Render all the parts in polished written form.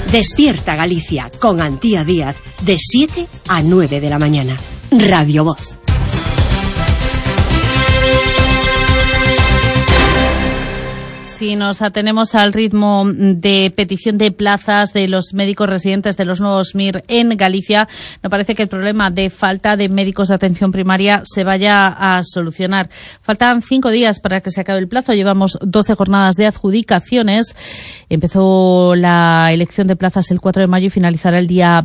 Despierta Galicia con Antía Díaz de 7 a 9 de la mañana. Radio Voz. Si nos atenemos al ritmo de petición de plazas de los médicos residentes de los nuevos MIR en Galicia, no parece que el problema de falta de médicos de atención primaria se vaya a solucionar. Faltan 5 días para que se acabe el plazo. Llevamos 12 jornadas de adjudicaciones. Empezó la elección de plazas el 4 de mayo y finalizará el día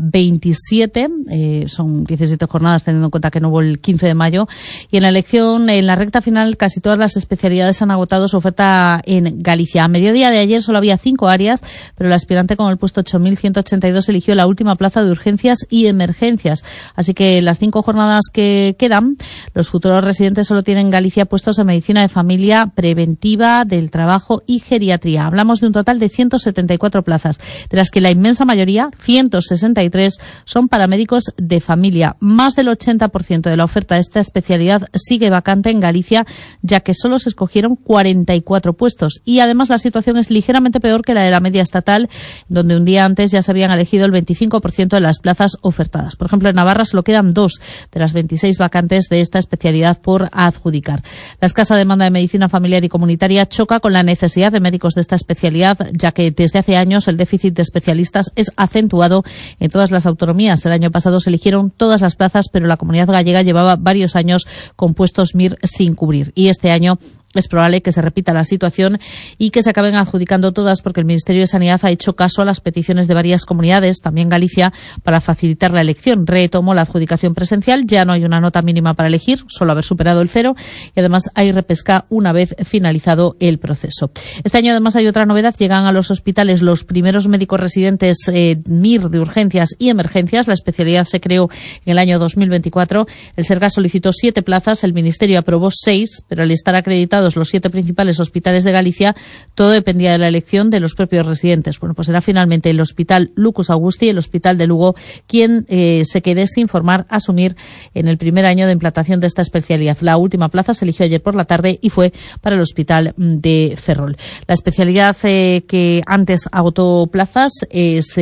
27. Son 17 jornadas, teniendo en cuenta que no hubo el 15 de mayo. Y en la elección, en la recta final, casi todas las especialidades han agotado su oferta en Galicia. A mediodía de ayer solo había 5 áreas, pero el aspirante con el puesto 8.182 eligió la última plaza de urgencias y emergencias. Así que las 5 jornadas que quedan, los futuros residentes solo tienen en Galicia puestos en medicina de familia, preventiva, del trabajo y geriatría. Hablamos de un total de 174 plazas, de las que la inmensa mayoría, 163, son para médicos de familia. Más del 80% de la oferta de esta especialidad sigue vacante en Galicia, ya que solo se escogieron 44 puestos. Y además la situación es ligeramente peor que la de la media estatal, donde un día antes ya se habían elegido el 25% de las plazas ofertadas. Por ejemplo, en Navarra solo quedan 2 de las 26 vacantes de esta especialidad por adjudicar. La escasa demanda de medicina familiar y comunitaria choca con la necesidad de médicos de esta especialidad, ya que desde hace años el déficit de especialistas es acentuado en todas las autonomías. El año pasado se eligieron todas las plazas, pero la Comunidad Gallega llevaba varios años con puestos MIR sin cubrir. Y este año es probable que se repita la situación y que se acaben adjudicando todas, porque el Ministerio de Sanidad ha hecho caso a las peticiones de varias comunidades, también Galicia, para facilitar la elección. Retomó la adjudicación presencial, ya no hay una nota mínima para elegir, solo haber superado el 0, y además hay repesca una vez finalizado el proceso. Este año además hay otra novedad: llegan a los hospitales los primeros médicos residentes MIR de urgencias y emergencias. La especialidad se creó en el año 2024. El Sergas solicitó 7 plazas, el Ministerio aprobó 6, pero al estar acreditado los 7 principales hospitales de Galicia, todo dependía de la elección de los propios residentes. Bueno, pues será finalmente el Hospital Lucus Augusti y el Hospital de Lugo quien se quede sin formar asumir en el primer año de implantación de esta especialidad. La última plaza se eligió ayer por la tarde y fue para el Hospital de Ferrol. La especialidad que antes agotó plazas es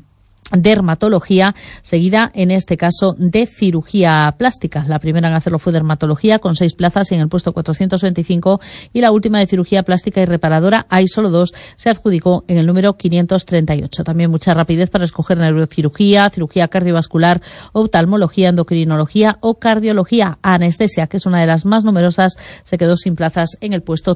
dermatología, seguida en este caso de cirugía plástica. La primera en hacerlo fue dermatología, con 6 plazas y en el puesto 425, y la última de cirugía plástica y reparadora, hay solo 2, se adjudicó en el número 538. También mucha rapidez para escoger neurocirugía, cirugía cardiovascular, oftalmología, endocrinología o cardiología. Anestesia, que es una de las más numerosas, se quedó sin plazas en el puesto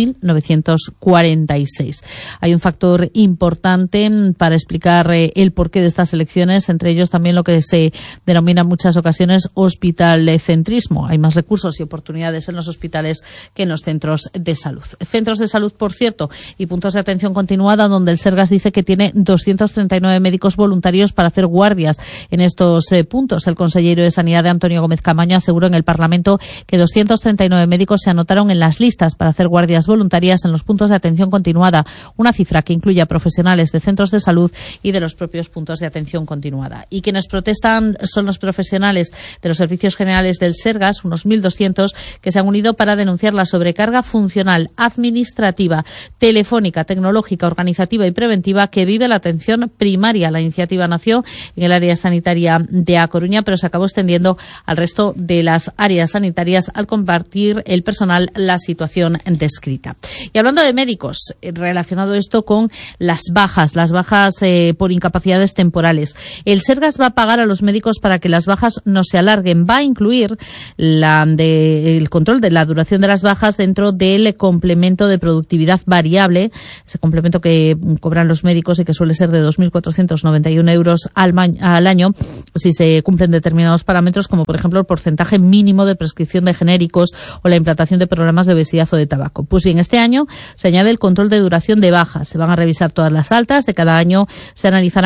3.946. Hay un factor importante para explicar el porqué de estas elecciones, entre ellos también lo que se denomina en muchas ocasiones hospitalecentrismo. Hay más recursos y oportunidades en los hospitales que en los centros de salud. Centros de salud, por cierto, y puntos de atención continuada, donde el Sergas dice que tiene 239 médicos voluntarios para hacer guardias en estos puntos. El consejero de Sanidad, Antonio Gómez Camaño, aseguró en el Parlamento que 239 médicos se anotaron en las listas para hacer guardias voluntarias en los puntos de atención continuada, una cifra que incluye a profesionales de centros de salud y de los propios puntos de atención continuada. Y quienes protestan son los profesionales de los servicios generales del Sergas, unos 1.200, que se han unido para denunciar la sobrecarga funcional, administrativa, telefónica, tecnológica, organizativa y preventiva que vive la atención primaria. La iniciativa nació en el área sanitaria de A Coruña, pero se acabó extendiendo al resto de las áreas sanitarias al compartir el personal la situación descrita. Y hablando de médicos, relacionado esto con las bajas por incapacidades temporales. El Sergas va a pagar a los médicos para que las bajas no se alarguen. Va a incluir el control de la duración de las bajas dentro del complemento de productividad variable, ese complemento que cobran los médicos y que suele ser de 2.491 euros al año si se cumplen determinados parámetros, como por ejemplo el porcentaje mínimo de prescripción de genéricos o la implantación de programas de obesidad o de tabaco. Pues bien, este año se añade el control de duración de bajas. Se van a revisar todas las altas de cada año, se analizarán cuántos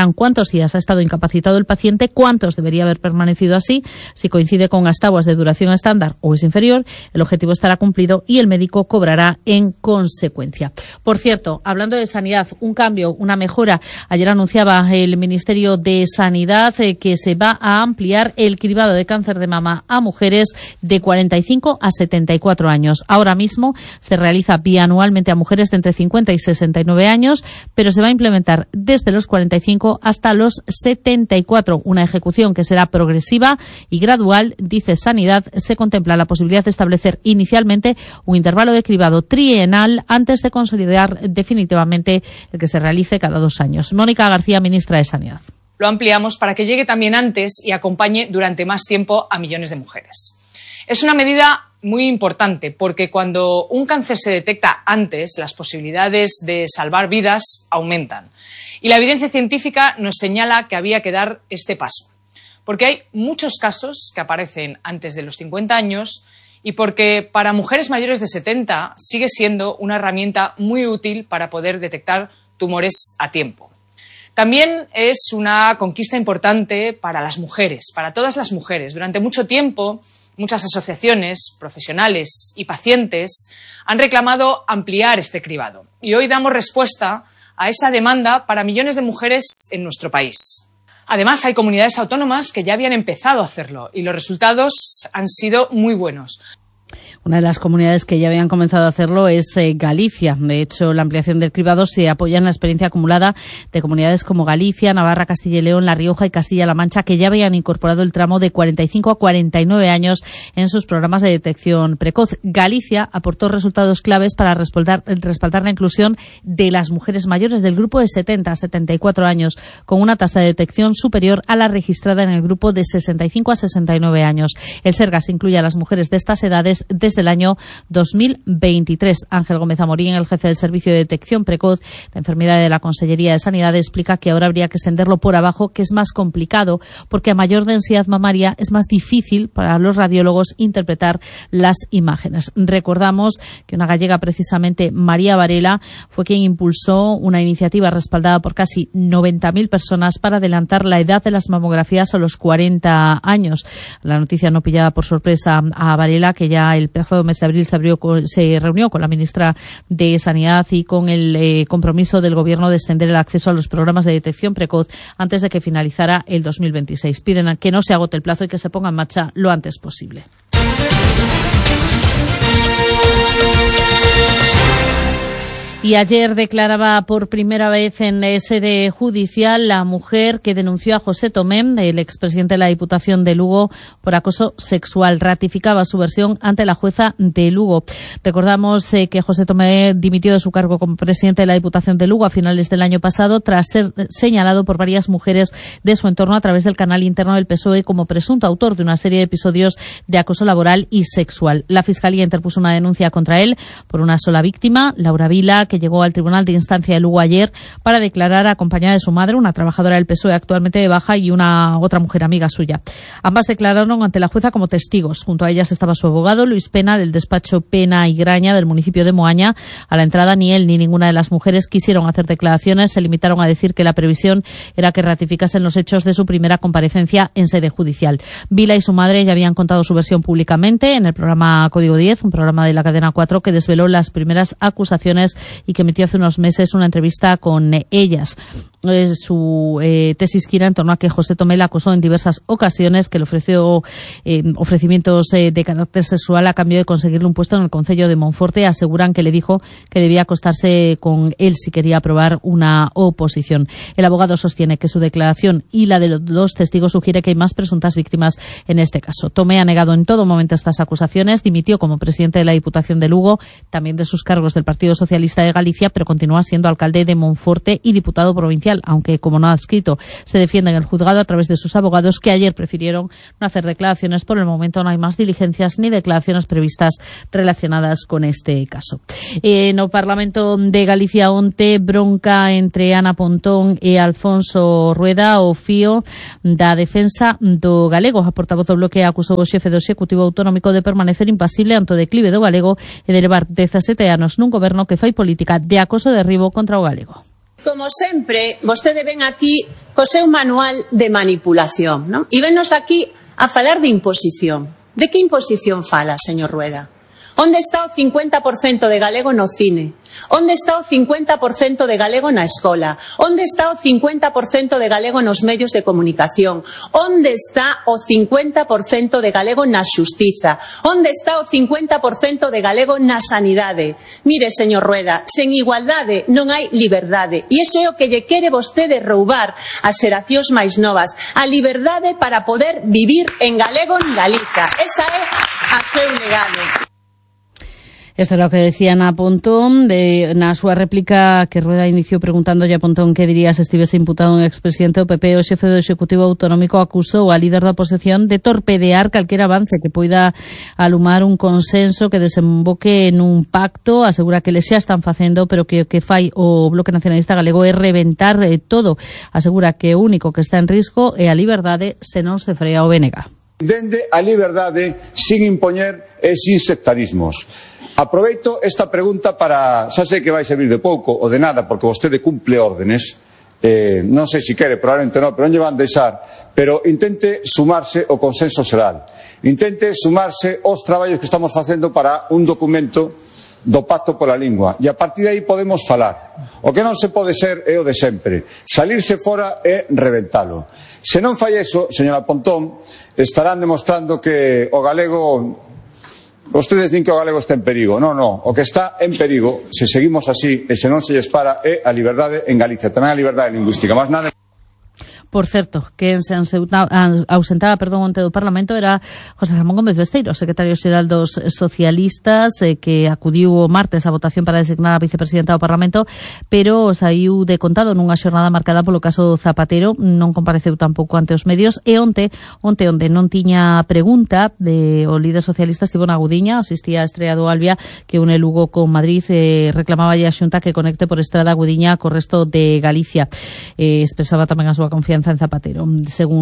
cuántos días ha estado incapacitado el paciente, cuántos debería haber permanecido así, si coincide con las tabuas de duración estándar o es inferior, el objetivo estará cumplido y el médico cobrará en consecuencia. Por cierto, hablando de sanidad, un cambio, una mejora. Ayer anunciaba el Ministerio de Sanidad que se va a ampliar el cribado de cáncer de mama a mujeres de 45 a 74 años. Ahora mismo se realiza bianualmente a mujeres de entre 50 y 69 años, pero se va a implementar desde los 45 hasta los 74. Una ejecución que será progresiva y gradual. Dice Sanidad, se contempla la posibilidad de establecer inicialmente un intervalo de cribado trienal antes de consolidar definitivamente el que se realice cada 2 años. Mónica García, ministra de Sanidad. Lo ampliamos para que llegue también antes y acompañe durante más tiempo a millones de mujeres. Es una medida muy importante porque cuando un cáncer se detecta antes, las posibilidades de salvar vidas aumentan. Y la evidencia científica nos señala que había que dar este paso. Porque hay muchos casos que aparecen antes de los 50 años y porque para mujeres mayores de 70 sigue siendo una herramienta muy útil para poder detectar tumores a tiempo. También es una conquista importante para las mujeres, para todas las mujeres. Durante mucho tiempo, muchas asociaciones, profesionales y pacientes han reclamado ampliar este cribado. Y hoy damos respuesta a esa demanda para millones de mujeres en nuestro país. Además, hay comunidades autónomas que ya habían empezado a hacerlo y los resultados han sido muy buenos. Una de las comunidades que ya habían comenzado a hacerlo es Galicia. De hecho, la ampliación del cribado se apoya en la experiencia acumulada de comunidades como Galicia, Navarra, Castilla y León, La Rioja y Castilla-La Mancha, que ya habían incorporado el tramo de 45 a 49 años en sus programas de detección precoz. Galicia aportó resultados claves para respaldar la inclusión de las mujeres mayores del grupo de 70 a 74 años, con una tasa de detección superior a la registrada en el grupo de 65 a 69 años. El Sergas incluye a las mujeres de estas edades desde el año 2023. Ángel Gómez Amorín, el jefe del Servicio de Detección Precoz de Enfermedad de la Consellería de Sanidad, explica que ahora habría que extenderlo por abajo, que es más complicado, porque a mayor densidad mamaria es más difícil para los radiólogos interpretar las imágenes. Recordamos que una gallega, precisamente María Varela, fue quien impulsó una iniciativa respaldada por casi 90.000 personas para adelantar la edad de las mamografías a los 40 años. La noticia no pillaba por sorpresa a Varela, que ya el pasado mes de abril se reunió con la ministra de Sanidad y con el compromiso del Gobierno de extender el acceso a los programas de detección precoz antes de que finalizara el 2026. Piden que no se agote el plazo y que se ponga en marcha lo antes posible. Y ayer declaraba por primera vez en sede judicial la mujer que denunció a José Tomé, el expresidente de la Diputación de Lugo, por acoso sexual. Ratificaba su versión ante la jueza de Lugo. Recordamos que José Tomé dimitió de su cargo como presidente de la Diputación de Lugo a finales del año pasado tras ser señalado por varias mujeres de su entorno a través del canal interno del PSOE como presunto autor de una serie de episodios de acoso laboral y sexual. La Fiscalía interpuso una denuncia contra él por una sola víctima, Laura Vila, que llegó al Tribunal de Instancia de Lugo ayer para declarar acompañada de su madre, una trabajadora del PSOE actualmente de baja, y una otra mujer amiga suya. Ambas declararon ante la jueza como testigos. Junto a ellas estaba su abogado, Luis Pena, del despacho Pena y Graña, del municipio de Moaña. A la entrada ni él ni ninguna de las mujeres quisieron hacer declaraciones. Se limitaron a decir que la previsión era que ratificasen los hechos de su primera comparecencia en sede judicial. Vila y su madre ya habían contado su versión públicamente en el programa Código 10, un programa de la cadena 4 que desveló las primeras acusaciones y que emitió hace unos meses una entrevista con ellas. Su tesis gira en torno a que José Tomé la acosó en diversas ocasiones, que le ofreció ofrecimientos de carácter sexual a cambio de conseguirle un puesto en el Concello de Monforte. Aseguran que le dijo que debía acostarse con él si quería aprobar una oposición. El abogado sostiene que su declaración y la de los dos testigos sugiere que hay más presuntas víctimas en este caso. Tomé ha negado en todo momento estas acusaciones, dimitió como presidente de la Diputación de Lugo, también de sus cargos del Partido Socialista de Galicia, pero continúa siendo alcalde de Monforte y diputado provincial, aunque, como no ha escrito, se defiende en el juzgado a través de sus abogados, que ayer prefirieron no hacer declaraciones. Por el momento no hay más diligencias ni declaraciones previstas relacionadas con este caso. No Parlamento de Galicia onte bronca entre Ana Pontón e Alfonso Rueda o fío da defensa do galego. A portavoz do bloque acusou o xefe do Executivo Autonómico de permanecer impasible ante o declive do galego e de levar 17 anos nun goberno que fai política de acoso e derribo contra o galego. Como sempre, vostede ven aquí co seu manual de manipulación, non? E venos aquí a falar de imposición. De que imposición fala, señor Rueda? Onde está o 50% de galego no cine? Onde está o 50% de galego na escola? Onde está o 50% de galego nos medios de comunicación? Onde está o 50% de galego na xustiza? Onde está o 50% de galego na sanidade? Mire, señor Rueda, sen igualdade non hai liberdade. E iso é o que lle quere vostede roubar ás xeracións máis novas. A liberdade para poder vivir en galego en Galiza. Esa é a seu legado. Esto era o que decía Ana Pontón na súa réplica que Rueda iniciou preguntandolle a Pontón que diría se estivese imputado un expresidente do PP. O xefe do Executivo Autonómico acusou a líder da oposición de torpedear calquera avance que poida alumar un consenso que desemboque en un pacto. Asegura que les xa están facendo, pero que o que fai o Bloque Nacionalista Galego é reventar todo. Asegura que o único que está en risco é a liberdade se non se frea o BNG. Dende a liberdade sin impoñer e sin sectarismos. Aproveito esta pregunta para, xa sei que vai servir de pouco ou de nada, porque vostede cumple órdenes, non sei se quere, probablemente non, pero non lle van deixar, pero intente sumarse ao consenso xeral, intente sumarse aos traballos que estamos facendo para un documento do Pacto pola Lingua, e a partir de aí podemos falar. O que non se pode ser é o de sempre, salirse fora e reventalo. Se non fai eso, señora Pontón, estarán demostrando que o galego... Vostedes din que o galego está en perigo. Non, non. O que está en perigo, se seguimos así e se non se lles para, é a liberdade en Galicia. Tamén a liberdade lingüística. Mas nada... Por certo, quen se ausentaba onte do Parlamento era José Ramón Gómez Besteiro, secretario xeral dos socialistas, que acudiu o martes á votación para designar a vicepresidenta do Parlamento, pero saiu decontado nunha xornada marcada polo caso Zapatero, non compareceu tampouco ante os medios, e onde non tiña pregunta o líder socialista estivo na Gudiña, asistía a Estrella do Albia, que une Lugo con Madrid, reclamaba a Xunta que conecte por Estrada Gudiña co resto de Galicia. Expresaba tamén a súa confianza en Zapatero. Segundo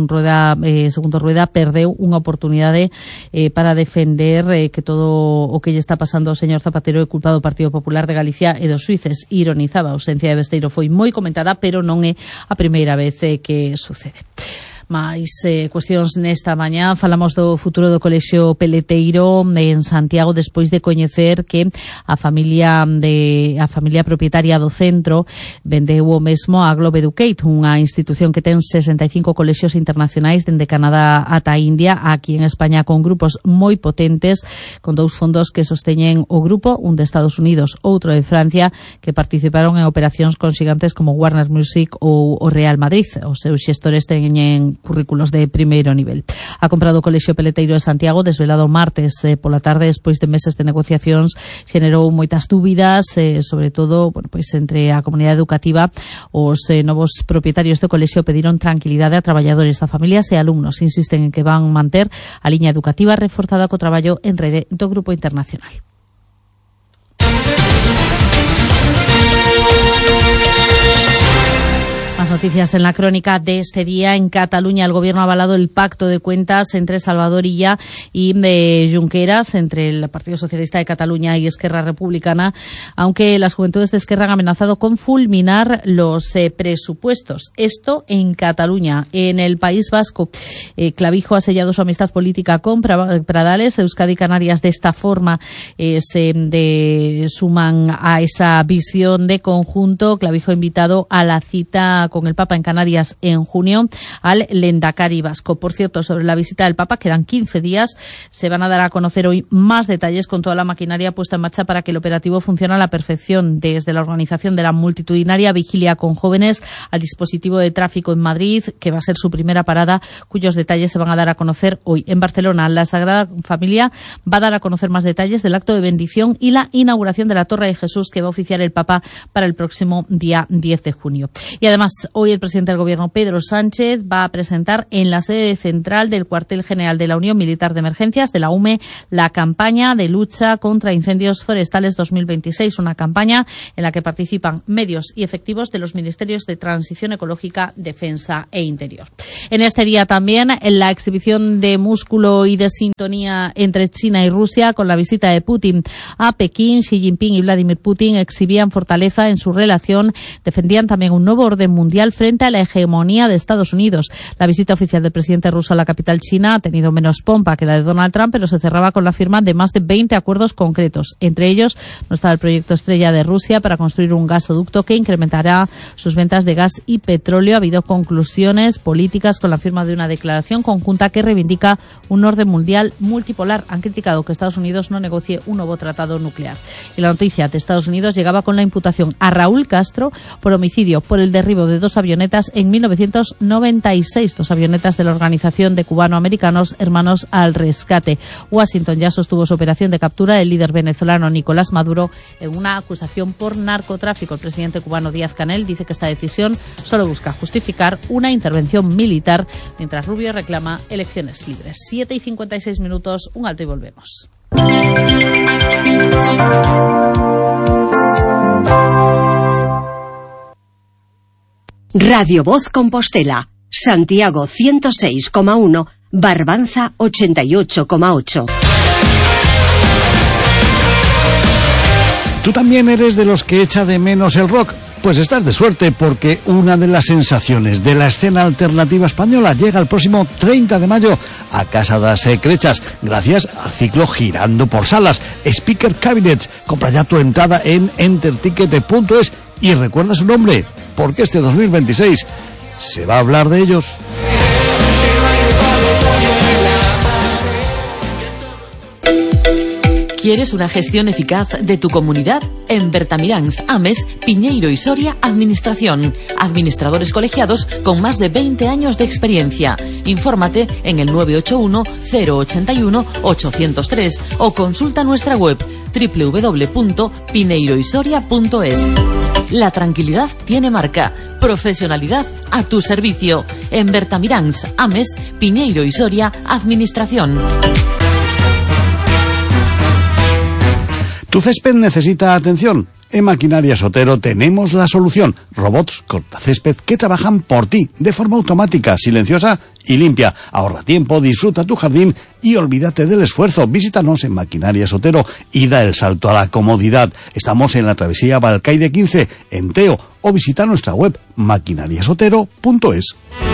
Rueda, perdeu unha oportunidade para defender que todo o que lle está pasando ao señor Zapatero é culpa do Partido Popular de Galicia e dos xuíces. Ironizaba, a ausencia de Besteiro foi moi comentada, pero non é a primeira vez que sucede. Mais cuestións nesta mañá. Falamos do futuro do Colexio Peleteiro en Santiago despois de coñecer que a familia propietaria do centro vendeu o mesmo a Globe Educate, unha institución que ten 65 colexios internacionais dende Canadá ata India, aquí en España con grupos moi potentes, con dous fondos que sosteñen o grupo, un de Estados Unidos, outro de Francia, que participaron en operacións con xigantes como Warner Music ou o Real Madrid. Os seus xestores teñen currículos de primeiro nivel. Ha comprado o Colexio Peleteiro de Santiago, desvelado martes pola tarde, despois de meses de negociacións, xenerou moitas dúbidas, sobre todo, entre a comunidade educativa. Os novos propietarios do colexio pediron tranquilidade a traballadores da familias e alumnos. Insisten en que van manter a liña educativa reforzada co traballo en rede do grupo internacional. Más noticias en la crónica de este día. En Cataluña el gobierno ha avalado el pacto de cuentas entre Salvador Illa y Junqueras, entre el Partido Socialista de Cataluña y Esquerra Republicana, aunque las juventudes de Esquerra han amenazado con fulminar los presupuestos. Esto en Cataluña. En el País Vasco, Clavijo ha sellado su amistad política con Pradales. Euskadi y Canarias de esta forma se suman a esa visión de conjunto. Clavijo ha invitado a la cita con el Papa en Canarias en junio al Lendakari vasco. Por cierto, sobre la visita del Papa, quedan 15 días. Se van a dar a conocer hoy más detalles con toda la maquinaria puesta en marcha para que el operativo funcione a la perfección, desde la organización de la multitudinaria vigilia con jóvenes al dispositivo de tráfico en Madrid, que va a ser su primera parada, cuyos detalles se van a dar a conocer hoy. En Barcelona, la Sagrada Familia va a dar a conocer más detalles del acto de bendición y la inauguración de la Torre de Jesús que va a oficiar el Papa para el próximo día 10 de junio. Y además, hoy el presidente del Gobierno, Pedro Sánchez, va a presentar en la sede central del Cuartel General de la Unión Militar de Emergencias, de la UME, la campaña de lucha contra incendios forestales 2026, una campaña en la que participan medios y efectivos de los Ministerios de Transición Ecológica, Defensa e Interior. En este día también, en la exhibición de músculo y de sintonía entre China y Rusia, con la visita de Putin a Pekín, Xi Jinping y Vladimir Putin exhibían fortaleza en su relación, defendían también un nuevo orden mundial mundial frente a la hegemonía de Estados Unidos. La visita oficial del presidente ruso a la capital china ha tenido menos pompa que la de Donald Trump, pero se cerraba con la firma de más de 20 acuerdos concretos. Entre ellos no estaba el proyecto estrella de Rusia para construir un gasoducto que incrementará sus ventas de gas y petróleo. Ha habido conclusiones políticas con la firma de una declaración conjunta que reivindica un orden mundial multipolar. Han criticado que Estados Unidos no negocie un nuevo tratado nuclear. Y la noticia de Estados Unidos llegaba con la imputación a Raúl Castro por homicidio por el derribo de 2 avionetas en 1996, 2 avionetas de la organización de cubano-americanos Hermanos al Rescate. Washington ya sostuvo su operación de captura del líder venezolano Nicolás Maduro en una acusación por narcotráfico. El presidente cubano Díaz-Canel dice que esta decisión solo busca justificar una intervención militar, mientras Rubio reclama elecciones libres. 7:56, un alto y volvemos. Radio Voz Compostela, Santiago 106,1, Barbanza 88,8. ¿Tú también eres de los que echa de menos el rock? Pues estás de suerte, porque una de las sensaciones de la escena alternativa española llega el próximo 30 de mayo a Casa das Crechas, gracias al ciclo Girando por Salas, Speaker Cabinets. Compra ya tu entrada en enterticket.es y recuerda su nombre, porque este 2026 se va a hablar de ellos. ¿Quieres una gestión eficaz de tu comunidad? En Bertamiráns, Ames, Piñeiro y Soria, Administración. Administradores colegiados con más de 20 años de experiencia. Infórmate en el 981-081-803 o consulta nuestra web www.pineiroysoria.es. La tranquilidad tiene marca. Profesionalidad a tu servicio. En Bertamiráns, Ames, Piñeiro y Soria, Administración. ¿Tu césped necesita atención? En Maquinarias Otero tenemos la solución. Robots cortacésped que trabajan por ti de forma automática, silenciosa y limpia. Ahorra tiempo, disfruta tu jardín y olvídate del esfuerzo. Visítanos en Maquinarias Otero y da el salto a la comodidad. Estamos en la travesía Balcaide 15, en Teo, o visita nuestra web maquinariasotero.es.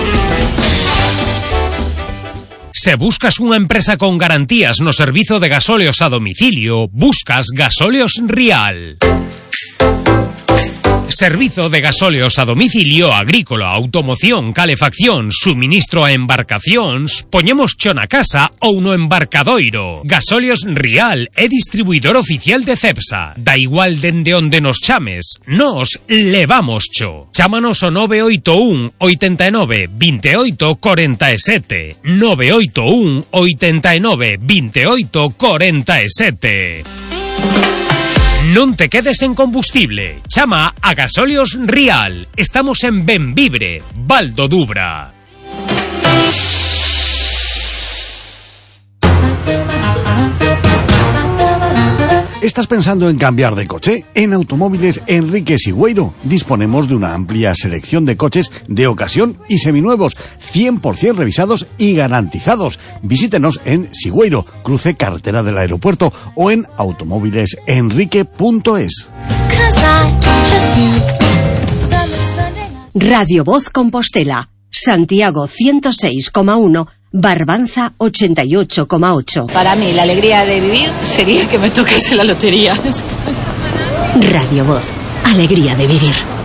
Se buscas unha empresa con garantías no servizo de gasóleos a domicilio, buscas Gasóleos Rial. Servizo de gasóleos a domicilio, agrícola, automoción, calefacción, suministro a embarcacións, poñemos cho na casa ou no embarcadoiro. Gasóleos Rial é distribuidor oficial de Cepsa. Da igual dende onde nos chames, nos levamos cho. Chámanos ao 981 89 28 47. 981 89 28 47. Non te quedes en combustible. Chama a Gasóleos Rial. Estamos en Benvibre, Val do Dubra. ¿Estás pensando en cambiar de coche? En Automóviles Enrique Sigüeiro disponemos de una amplia selección de coches de ocasión y seminuevos, 100% revisados y garantizados. Visítenos en Sigüeiro, cruce carretera del aeropuerto, o en automóvilesenrique.es. Radio Voz Compostela, Santiago 106,1, Barbanza 88,8. Para mí, la alegría de vivir sería que me tocase la lotería. Radio Voz, alegría de vivir.